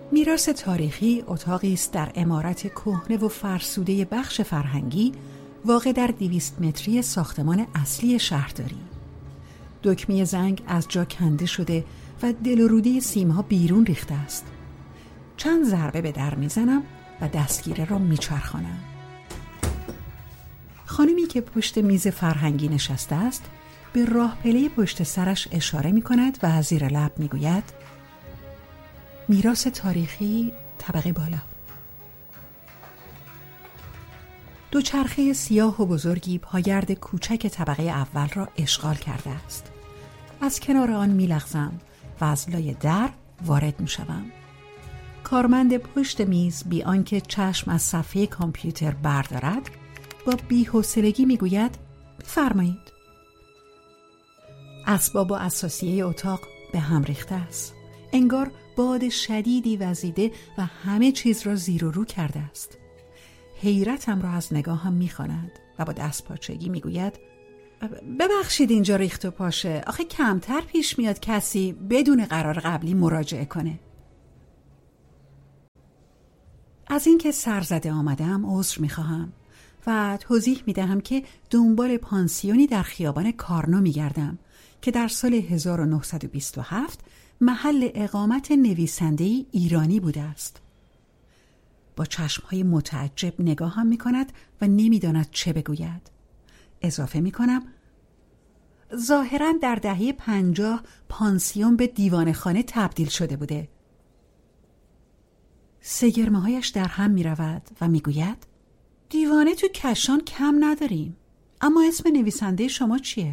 میراث تاریخی اتاقی است در عمارت کهنه و فرسوده بخش فرهنگی واقع در 200 متری ساختمان اصلی شهرداری. دکمه زنگ از جا کنده شده و دل و روده سیم‌ها بیرون ریخته است. چند ضربه به در میزنم و دستگیره را میچرخانم. خانمی که پشت میز فرهنگی نشسته است به راه پله پشت سرش اشاره می کند و زیر لب می گوید میراث تاریخی طبقه بالا. دوچرخه سیاه و بزرگی پاگرد کوچک طبقه اول را اشغال کرده است. از کنار آن می لغزم و از لای در وارد می شوم. کارمند پشت میز بی آنکه چشم از صفحه کامپیوتر بردارد با بی‌حوصلگی می گوید بفرمایید. اسباب و اساسیه اتاق به هم ریخته است. انگار باد شدیدی وزیده و همه چیز را زیر و رو کرده است. حیرتم را از نگاهم می‌خواند و با دستپاچگی می‌گوید ببخشید اینجا ریخت و پاشه. آخه کمتر پیش میاد کسی بدون قرار قبلی مراجعه کنه. از اینکه سرزده آمدم عذر می‌خواهم و توضیح می‌دهم که دنبال پانسیونی در خیابان کارنو می‌گردم که در سال 1927 محل اقامت نویسنده‌ای ایرانی بوده است. با چشم‌های متعجب نگاهم می‌کند و نمی‌داند چه بگوید. اضافه می‌کنم ظاهراً در دهه 50 پانسیون به دیوانه‌خانه تبدیل شده بوده. سگرمه‌هایش در هم می‌رود و می‌گوید دیوانه تو کشان کم نداریم. اما اسم نویسنده شما چیه؟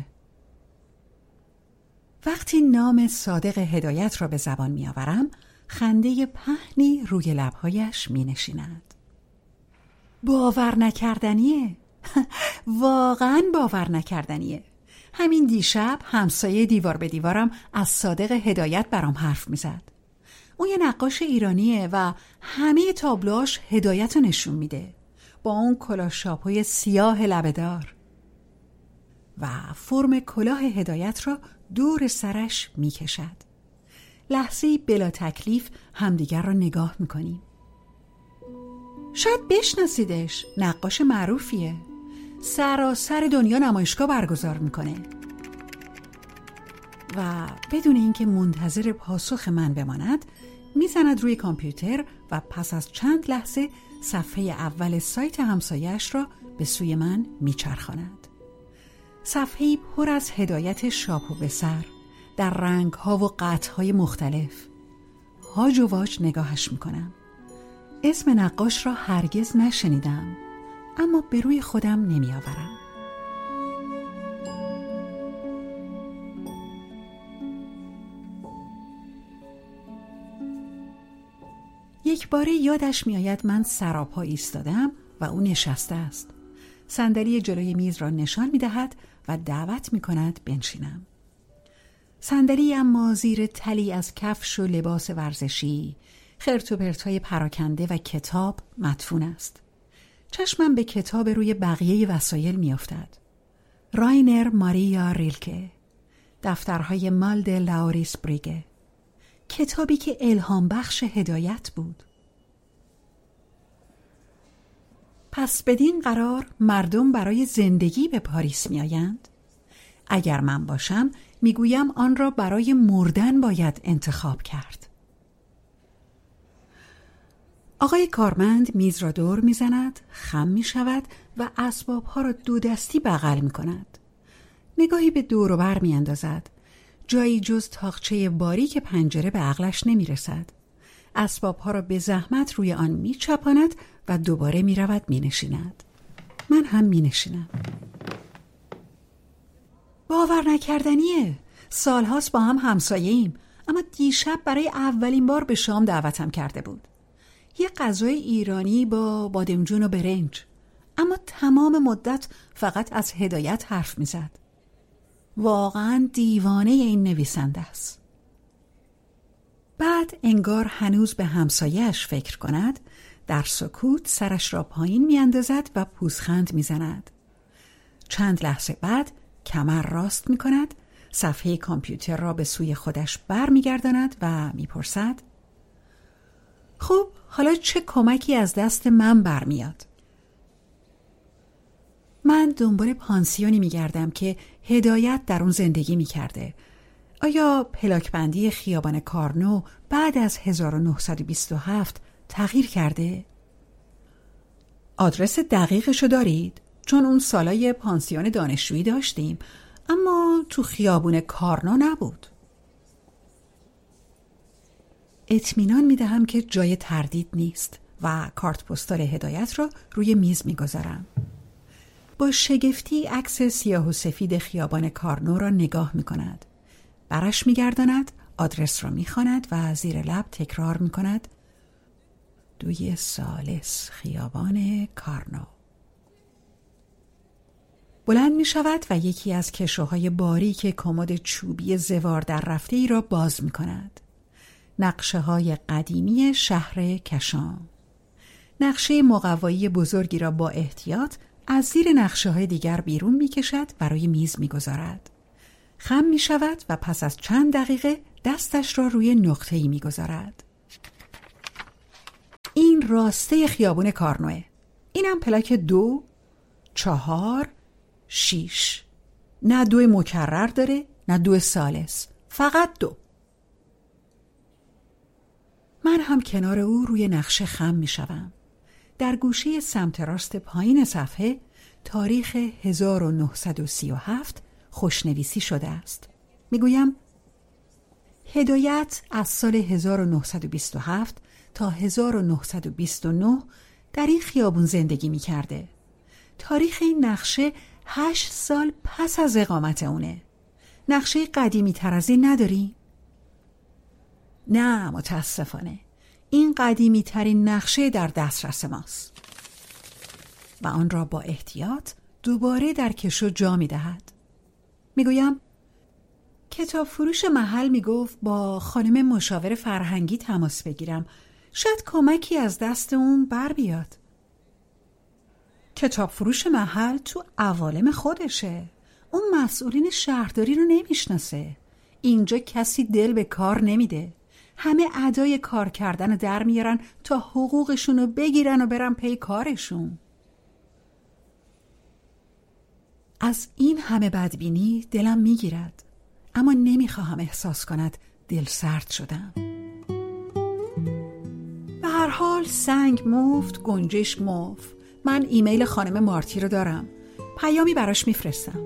وقتی نام صادق هدایت را به زبان می‌آورم، خنده پهنی روی لب‌هایش می‌نشیند. باور نکردنیه. واقعاً باور نکردنیه. همین دیشب همسایه دیوار به دیوارم از صادق هدایت برام حرف می‌زد. اون یه نقاش ایرانیه و همه تابلوهاش هدایت رو نشون میده. با اون کلاه شاپوی سیاه لبه‌دار و فرم کلاه هدایت را دور سرش می کشد. لحظه‌ای بلا تکلیف همدیگر را نگاه می کنیم. شاید بشناسیدش، نقاش معروفیه. سراسر دنیا نمایشگاه برگزار میکنه. و بدون اینکه منتظر پاسخ من بماند میزند روی کامپیوتر و پس از چند لحظه صفحه اول سایت همسایه‌اش را به سوی من میچرخاند. صفحه‌ای پر از هدایت شاپ و به سر در رنگ‌ها و قطع‌های مختلف. هاج و واج نگاهش میکنم. اسم نقاش را هرگز نشنیدم، اما به روی خودم نمیآورم. یک باره یادش میآید من سراپا ایستادم و او نشسته است. صندلی جلوی میز را نشان میدهد و دعوت میکند بنشینم. صندلی اما زیر تلی از کفش و لباس ورزشی، خرت و پرتای پراکنده و کتاب مدفون است. چشمم به کتاب روی بقیه وسایل میافتد. راینر ماریا ریلکه، دفترهای مالد لاوریس بریگه، کتابی که الهام بخش هدایت بود. پس بدین قرار مردم برای زندگی به پاریس می آیند؟ اگر من باشم میگویم آن را برای مردن باید انتخاب کرد. آقای کارمند میز را دور می زند، خم می شود و اسبابها را دو دستی بغل می کند. نگاهی به دور و بر می اندازد. جایی جز تاقچه باریک پنجره به عقلش نمی رسد. اسبابها را به زحمت روی آن می چپاند و دوباره می رود می نشیند. من هم می نشینم. باور نکردنیه. سالهاست با هم همسایه‌ایم، اما دیشب برای اولین بار به شام دعوتم کرده بود. یه غذای ایرانی با بادمجون و برنج، اما تمام مدت فقط از هدایت حرف میزد. واقعا دیوانه این نویسنده است. بعد انگار هنوز به همسایه‌اش فکر کند، در سکوت سرش را پایین میاندازد و پوزخند میزند. چند لحظه بعد کمر راست میکند، صفحه کامپیوتر را به سوی خودش بر میگرداند و میپرسد خب حالا چه کمکی از دست من برمیاد؟ من دنبال پانسیونی میگردم که هدایت در اون زندگی میکرده. آیا پلاکبندی خیابان کارنو بعد از 1927 تغییر کرده؟ آدرس دقیقشو دارید؟ چون اون سالای پانسیون دانشجویی داشتیم، اما تو خیابون کارنو نبود. اطمینان میدهم که جای تردید نیست و کارت پستال هدایت را روی میز میگذارم. با شگفتی عکس سیاه و سفید خیابان کارنو را نگاه میکند. برش میگرداند، آدرس را میخواند و زیر لب تکرار میکند: 2 ثالث خیابان کارنو. بلند می شود و یکی از کشوهای باریک کمد چوبی زوار در رفته ای را باز می کند. نقشه های قدیمی شهر کشان. نقشه مقوایی بزرگی را با احتیاط از زیر نقشه های دیگر بیرون می کشد و روی میز می گذارد. خم می شود و پس از چند دقیقه دستش را روی نقطه‌ای می گذارد. این راسته خیابون کارنوه. اینم پلاک 2 4 6. نه 2 مکرر داره، نه 2 ثالث، فقط 2. من هم کنار او روی نقشه خم می شوم. در گوشه سمت راست پایین صفحه تاریخ 1937 خوشنویسی شده است. می گویم: هدایت از سال 1927 تا 1929 در این خیابون زندگی می کرده. تاریخ این نقشه 8 سال پس از اقامت اونه. نقشه قدیمی تر از این نداری؟ نه متاسفانه. این قدیمی ترین نقشه در دسترس ماست. و آن را با احتیاط دوباره در کشو جا می دهد. می گویم: کتاب فروش محل می گفت با خانم مشاور فرهنگی تماس بگیرم. شاید کمکی از دست اون بر بیاد. کتاب فروش محل تو عوالم خودشه. اون مسئولین شهرداری رو نمیشناسه. اینجا کسی دل به کار نمیده. همه ادای کار کردن رو در میارن تا حقوقشون رو بگیرن و برن پی کارشون. از این همه بدبینی دلم میگیرد، اما نمیخواهم احساس کند دل سرد شدم. به هر حال سنگ مفت گنجشک مفت. من ایمیل خانم مارتی رو دارم. پیامی براش میفرستم.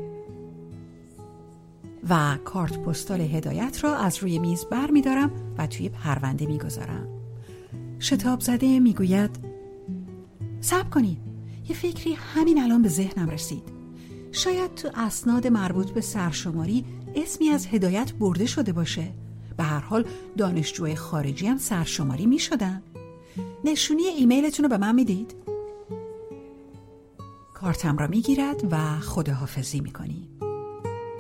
و کارت پستال هدایت را از روی میز بر میدارم و توی پرونده میگذارم. شتاب زده میگوید: صبر کنید، یه فکری همین الان به ذهنم رسید. شاید تو اسناد مربوط به سرشماری اسمی از هدایت برده شده باشه. به هر حال دانشجوی خارجی هم سرشماری میشدن. نشونی ایمیلتون رو به من میدید؟ کارتم را میگیرد و خداحافظی میکنیم.